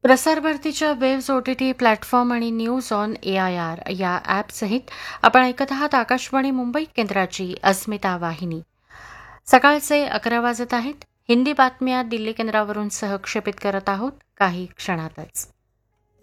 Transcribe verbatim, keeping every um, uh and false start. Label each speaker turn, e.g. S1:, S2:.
S1: प्रसारभारतीच्या waves O T T platform आणि news on A I R या ॲपसहित आपण ऐकत आहात आकाशवाणी मुंबई केंद्राची अस्मिता वाहिनी. सकाळचे अकरा वाजत आहेत. हिंदी बातम्या दिल्ली केंद्रावरून सहक्षेपित करत आहोत काही क्षणातच.